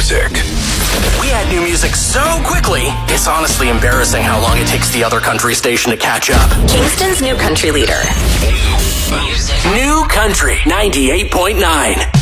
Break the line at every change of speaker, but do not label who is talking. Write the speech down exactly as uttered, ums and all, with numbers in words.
music.
We add new music so quickly, it's honestly embarrassing how long it takes the other country station to catch up.
Kingston's new country leader.
New Country ninety-eight point nine.